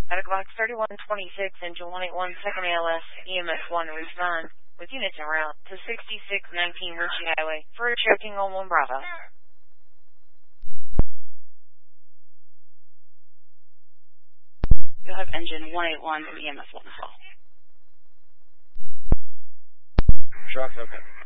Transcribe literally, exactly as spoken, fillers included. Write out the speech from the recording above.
At o'clock thirty-one twenty-six, Engine one eight one, second A L S, E M S one, respond with units en route to sixty-six nineteen Ritchie Highway for a choking on one Bravo. You'll have Engine one eight one from E M S one as well. Truck, okay.